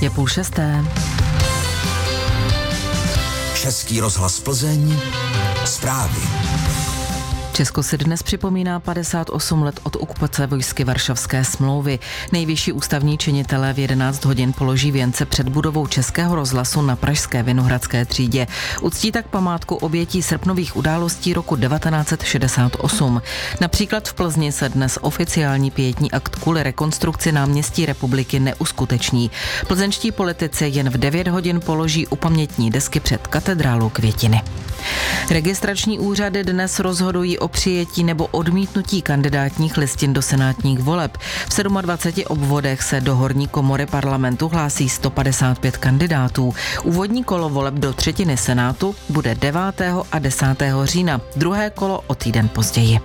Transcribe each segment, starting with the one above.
Je 5:30. Český rozhlas Plzeň, zprávy. Česko si dnes připomíná 58 let od okupace vojsky Varšavské smlouvy. Nejvyšší ústavní činitelé v 11 hodin položí věnce před budovou Českého rozhlasu na pražské Vinohradské třídě. Uctí tak památku obětí srpnových událostí roku 1968. Například v Plzni se dnes oficiální pietní akt kvůli rekonstrukci náměstí Republiky neuskuteční. Plzeňští politici jen v 9 hodin položí u pamětní desky před katedrálou květiny. Registrační úřady dnes rozhodují o přijetí nebo odmítnutí kandidátních listin do senátních voleb. V 27 obvodech se do horní komory parlamentu hlásí 155 kandidátů. Úvodní kolo voleb do třetiny senátu bude 9. a 10. října, druhé kolo o týden později.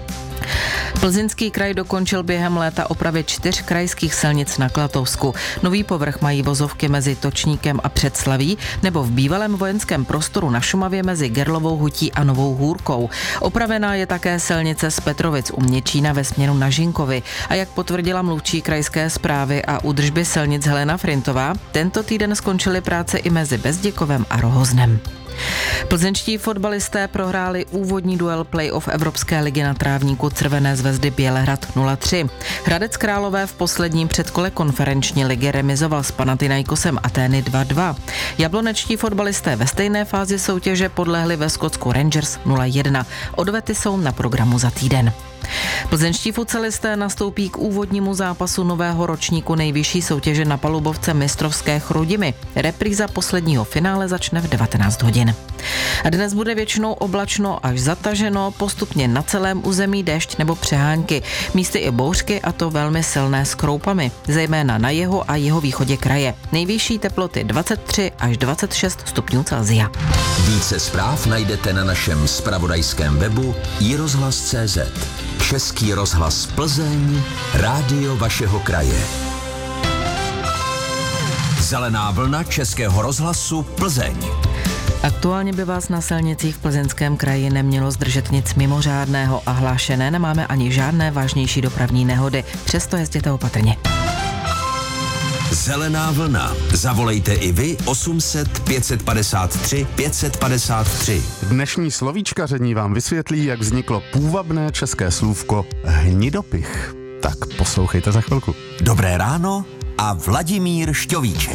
Plzeňský kraj dokončil během léta opravy 4 krajských silnic na Klatovsku. Nový povrch mají vozovky mezi Točníkem a Předslaví nebo v bývalém vojenském prostoru na Šumavě mezi Gerlovou hutí a Novou Hůrkou. Opravená je také silnice z Petrovic u Měčína ve směru na Žinkovi. A jak potvrdila mluvčí krajské správy a údržby silnic Helena Frintová, tento týden skončily práce i mezi Bezděkovem a Rohoznem. Plzeňští fotbalisté prohráli úvodní duel playoff Evropské ligy na trávníku Crvené zvezdy Bělehrad 0-3. Hradec Králové v posledním předkole konferenční ligy remizoval s Panathinaikosem Atény 2-2. Jablonečtí fotbalisté ve stejné fázi soutěže podlehli ve Skotsku Rangers 0-1. Odvety jsou na programu za týden. Plzeňští futbalisté nastoupí k úvodnímu zápasu nového ročníku nejvyšší soutěže na palubovce mistrovské Chrudimi. Repríza posledního finále začne v 19 hodin. A dnes bude většinou oblačno až zataženo, postupně na celém území déšť nebo přehánky. Místy i bouřky, a to velmi silné s kroupami, zejména na jihu a jihovýchodě kraje. Nejvyšší teploty 23 až 26 stupňů Celsia. Více zpráv najdete na našem zpravodajském webu iRozhlas.cz. Český rozhlas Plzeň, rádio vašeho kraje. Zelená vlna Českého rozhlasu Plzeň. Aktuálně by vás na silnicích v Plzeňském kraji nemělo zdržet nic mimořádného a hlášené nemáme ani žádné vážnější dopravní nehody. Přesto jezděte opatrně. Zelená vlna. Zavolejte i vy 800 553 553. Dnešní slovíčkaření vám vysvětlí, jak vzniklo půvabné české slůvko hnidopich. Tak poslouchejte za chvilku. Dobré ráno a Vladimír Šťovíček.